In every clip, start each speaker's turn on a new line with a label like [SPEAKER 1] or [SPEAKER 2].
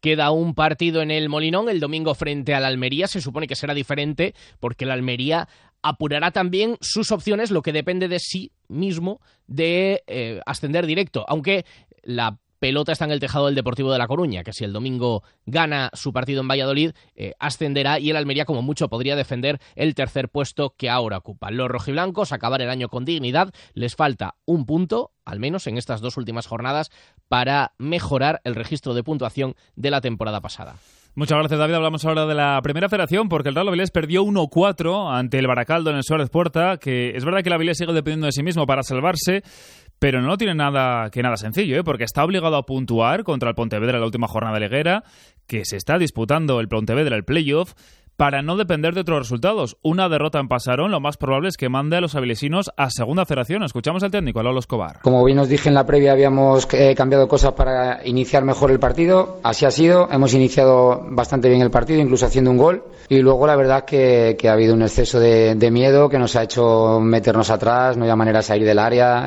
[SPEAKER 1] Queda un partido en el Molinón el domingo frente al Almería. Se supone que será diferente porque el Almería apurará también sus opciones, lo que depende de sí mismo de ascender directo, aunque la pelota está en el tejado del Deportivo de La Coruña, que si el domingo gana su partido en Valladolid, ascenderá, y el Almería como mucho podría defender el tercer puesto que ahora ocupa. Los rojiblancos, acabar el año con dignidad, les falta un punto, al menos en estas 2 últimas jornadas, para mejorar el registro de puntuación de la temporada pasada.
[SPEAKER 2] Muchas gracias, David. Hablamos ahora de la Primera Federación, porque el Real Avilés perdió 1-4 ante el Baracaldo en el Suárez Puerta, que es verdad que el Avilés sigue dependiendo de sí mismo para salvarse, pero no tiene nada sencillo, porque está obligado a puntuar contra el Pontevedra en la última jornada liguera, que se está disputando el Pontevedra el playoff, para no depender de otros resultados. Una derrota en Pasarón, lo más probable es que mande a los avilesinos a Segunda Federación. Escuchamos al técnico, a Lolo Escobar.
[SPEAKER 3] Como bien os dije en la previa, habíamos cambiado cosas para iniciar mejor el partido. Así ha sido. Hemos iniciado bastante bien el partido, incluso haciendo un gol. Y luego la verdad es que ha habido un exceso de miedo que nos ha hecho meternos atrás, no había manera de salir del área.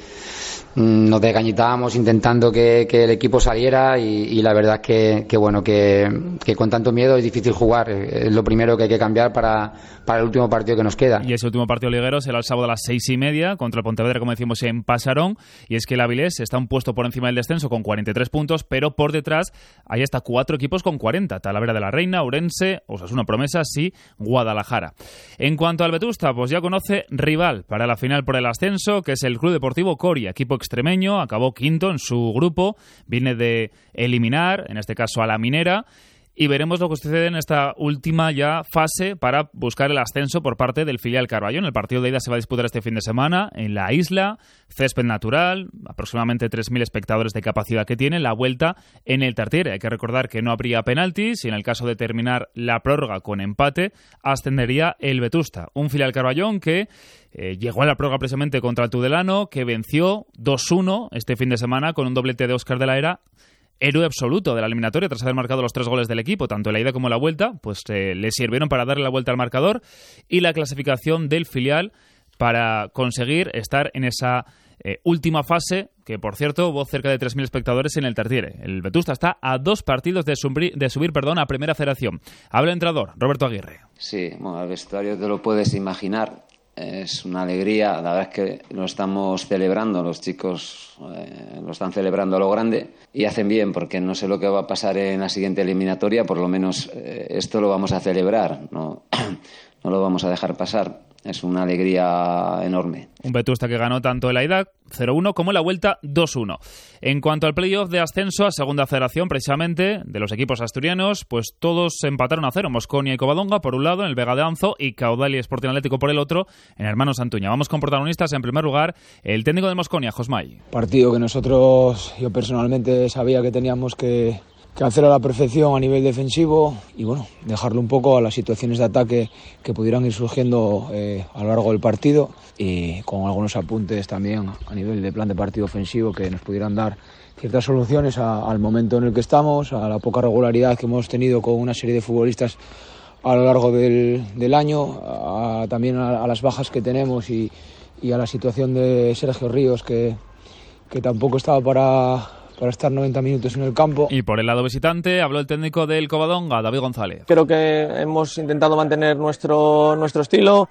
[SPEAKER 3] Nos desgañitábamos intentando que el equipo saliera y la verdad es que con tanto miedo es difícil jugar. Es lo primero que hay que cambiar para el último partido que nos queda.
[SPEAKER 2] Y ese último partido liguero será el sábado a las 6:30 contra el Pontevedra, como decimos, en Pasarón. Y es que el Avilés está un puesto por encima del descenso con 43 puntos, pero por detrás hay hasta 4 equipos con 40. Talavera de la Reina, Ourense, Osasuna Promesas y Guadalajara. En cuanto al Vetusta, pues ya conoce rival para la final por el ascenso, que es el Club Deportivo Coria, equipo extremeño, acabó quinto en su grupo, viene de eliminar, en este caso a la Minera, y veremos lo que sucede en esta última ya fase para buscar el ascenso por parte del filial Carballón. El partido de ida se va a disputar este fin de semana en la isla, césped natural, aproximadamente 3.000 espectadores de capacidad que tiene, la vuelta en el Tartiere. Hay que recordar que no habría penaltis y en el caso de terminar la prórroga con empate, ascendería el Vetusta, un filial Carballón que llegó a la prórroga precisamente contra el Tudelano, que venció 2-1 este fin de semana con un doblete de Óscar de la Era, héroe absoluto de la eliminatoria tras haber marcado los 3 goles del equipo, tanto en la ida como en la vuelta, pues le sirvieron para darle la vuelta al marcador y la clasificación del filial para conseguir estar en esa última fase, que por cierto hubo cerca de 3.000 espectadores en el Tartiere. El Vetusta está a 2 partidos de subir a Primera Federación. Habla el entrenador, Roberto Aguirre.
[SPEAKER 4] Sí, bueno, el vestuario te lo puedes imaginar. Es una alegría, la verdad es que lo estamos celebrando, los chicos lo están celebrando a lo grande y hacen bien, porque no sé lo que va a pasar en la siguiente eliminatoria, por lo menos esto lo vamos a celebrar, no lo vamos a dejar pasar. Es una alegría enorme.
[SPEAKER 2] Un Vetusta que ganó tanto en la ida 0-1 como en la vuelta 2-1. En cuanto al playoff de ascenso a Segunda Federación, precisamente, de los equipos asturianos, pues todos empataron a 0. Mosconia y Covadonga por un lado, en el Vega de Anzo, y Caudal y Sporting Atlético por el otro, en Hermanos Santuña. Vamos con protagonistas. En primer lugar, el técnico de Mosconia, Josmay.
[SPEAKER 5] Partido que yo personalmente sabía que teníamos que hacerlo a la perfección a nivel defensivo y bueno, dejarlo un poco a las situaciones de ataque que pudieran ir surgiendo a lo largo del partido, y con algunos apuntes también a nivel de plan de partido ofensivo que nos pudieran dar ciertas soluciones al momento en el que estamos, a la poca regularidad que hemos tenido con una serie de futbolistas a lo largo del año, también a las bajas que tenemos y a la situación de Sergio Ríos que tampoco estaba para estar 90 minutos en el campo.
[SPEAKER 2] Y por el lado visitante habló el técnico del Covadonga, David González.
[SPEAKER 6] Creo que hemos intentado mantener nuestro estilo.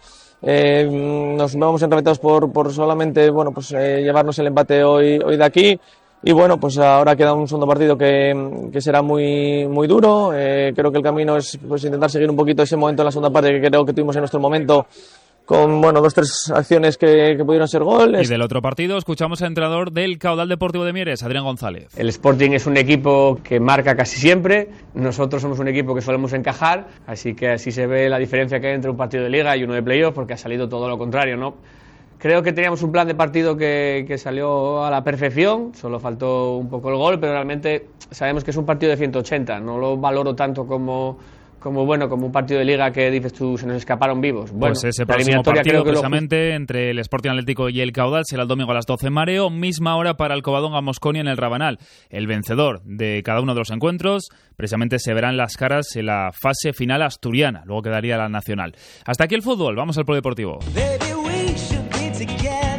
[SPEAKER 6] Nos vamos enrevetados por solamente llevarnos el empate hoy de aquí. Y bueno, pues ahora queda un segundo partido que será muy, muy duro. Creo que el camino es intentar seguir un poquito ese momento en la segunda parte que creo que tuvimos en nuestro momento, con 2-3 acciones que pudieron ser goles.
[SPEAKER 2] Y del otro partido escuchamos al entrenador del Caudal Deportivo de Mieres, Adrián González.
[SPEAKER 7] El Sporting es un equipo que marca casi siempre, nosotros somos un equipo que solemos encajar, así que así se ve la diferencia que hay entre un partido de liga y uno de playoff, porque ha salido todo lo contrario, ¿no? Creo que teníamos un plan de partido que salió a la perfección, solo faltó un poco el gol, pero realmente sabemos que es un partido de 180, no lo valoro tanto como un partido de liga que dices tú, se nos escaparon vivos. Bueno,
[SPEAKER 2] pues ese próximo partido precisamente entre el Sporting Atlético y el Caudal será el domingo a las 12 en Mareo, misma hora para el Covadonga Mosconia en el Rabanal. El vencedor de cada uno de los encuentros precisamente se verán las caras en la fase final asturiana, luego quedaría la nacional. Hasta aquí el fútbol, vamos al polideportivo. Y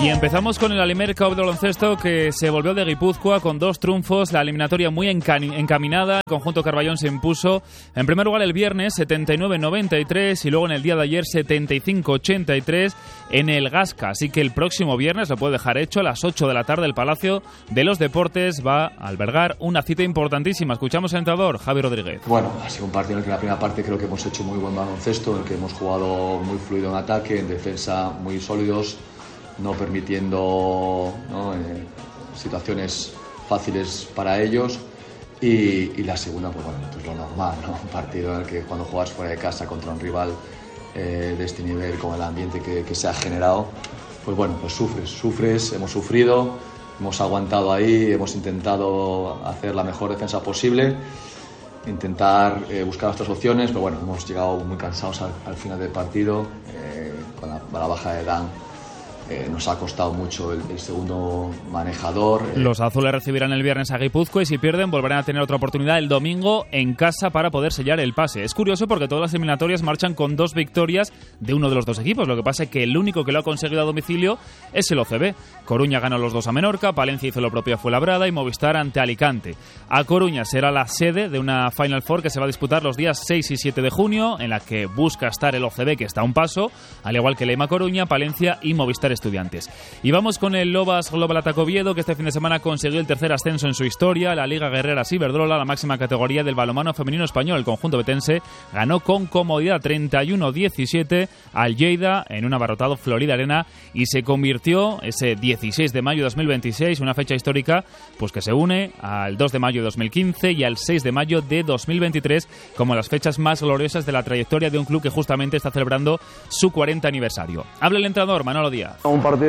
[SPEAKER 2] Y empezamos con el Alimer Cup de baloncesto, que se volvió de Guipúzcoa con 2 triunfos, la eliminatoria muy encaminada. El conjunto Carballón se impuso en primer lugar el viernes 79-93 y luego en el día de ayer 75-83 en el Gasca. Así que el próximo viernes lo puede dejar hecho a las 8 de la tarde. El Palacio de los Deportes va a albergar una cita importantísima. Escuchamos al entrenador Javi Rodríguez.
[SPEAKER 8] Bueno, ha sido un partido en el que en la primera parte creo que hemos hecho muy buen baloncesto, en el que hemos jugado muy fluido en ataque, en defensa muy sólidos, no permitiendo situaciones fáciles para ellos. Y la segunda, pues bueno, pues lo normal, ¿no? Un partido en el que cuando juegas fuera de casa contra un rival de este nivel, con el ambiente que se ha generado, pues bueno, pues sufres, hemos sufrido, hemos aguantado ahí, hemos intentado hacer la mejor defensa posible, intentar buscar nuestras opciones, pero bueno, hemos llegado muy cansados al final del partido, con la baja de Dan. Nos ha costado mucho el segundo manejador.
[SPEAKER 2] Los azules recibirán el viernes a Guipúzcoa y si pierden volverán a tener otra oportunidad el domingo en casa para poder sellar el pase. Es curioso porque todas las eliminatorias marchan con 2 victorias de uno de los 2 equipos. Lo que pasa es que el único que lo ha conseguido a domicilio es el OCB. Coruña ganó los 2 a Menorca, Palencia hizo lo propio a Fuenlabrada y Movistar ante Alicante. A Coruña será la sede de una Final Four que se va a disputar los días 6 y 7 de junio, en la que busca estar el OCB, que está a un paso, al igual que Lema Coruña, Palencia y Movistar Estudiantes. Y vamos con el Lobas Global Attack Oviedo, que este fin de semana consiguió el tercer ascenso en su historia, la Liga Guerrera Ciberdrola, la máxima categoría del balonmano femenino español. El conjunto betense ganó con comodidad 31-17 al Lleida en un abarrotado Florida Arena y se convirtió ese 16 de mayo de 2026, una fecha histórica pues que se une al 2 de mayo de 2015 y al 6 de mayo de 2023 como las fechas más gloriosas de la trayectoria de un club que justamente está celebrando su 40 aniversario. Habla el entrenador Manolo Díaz.
[SPEAKER 9] Un partido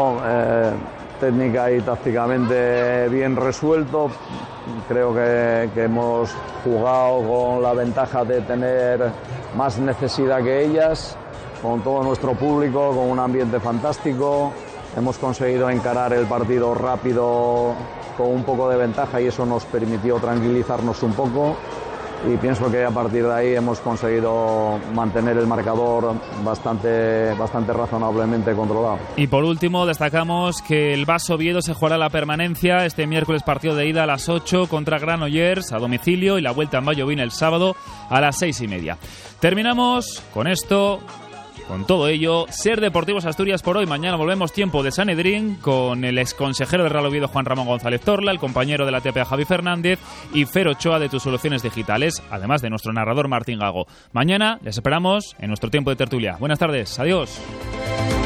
[SPEAKER 9] técnica y tácticamente bien resuelto. Creo que hemos jugado con la ventaja de tener más necesidad que ellas, con todo nuestro público, con un ambiente fantástico. Hemos conseguido encarar el partido rápido con un poco de ventaja y eso nos permitió tranquilizarnos un poco. Y pienso que a partir de ahí hemos conseguido mantener el marcador bastante razonablemente controlado.
[SPEAKER 2] Y por último destacamos que el Bas Oviedo se jugará la permanencia este miércoles, partido de ida a las 8 contra Granollers a domicilio y la vuelta en Valladolid el sábado a las 6:30. Terminamos con esto. Con todo ello, Ser Deportivos Asturias por hoy. Mañana volvemos tiempo de Sanedrín con el exconsejero del Real Oviedo Juan Ramón González Torla, el compañero de la TPA Javi Fernández y Fer Ochoa de Tus Soluciones Digitales, además de nuestro narrador Martín Gago. Mañana les esperamos en nuestro tiempo de tertulia. Buenas tardes, adiós.